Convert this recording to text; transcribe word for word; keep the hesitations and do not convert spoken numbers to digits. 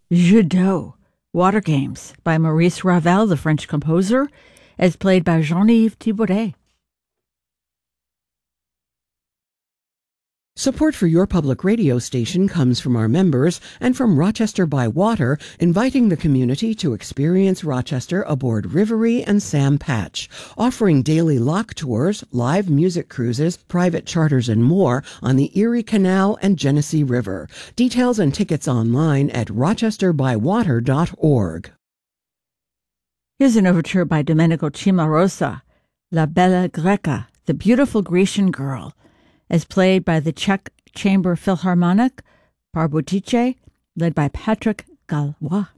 Jeux d'eau, Water Games, by Maurice Ravel, the French composer, as played by Jean-Yves Thibaudet. Support for your public radio station comes from our members and from Rochester by Water, inviting the community to experience Rochester aboard Rivery and Sam Patch, offering daily lock tours, live music cruises, private charters, and more on the Erie Canal and Genesee River. Details and tickets online at rochester by water dot org. Here's an overture by Domenico Cimarosa, La Bella Greca, the Beautiful Grecian Girl, as played by the Czech Chamber Philharmonic, Barbutice, led by Patrick Galois.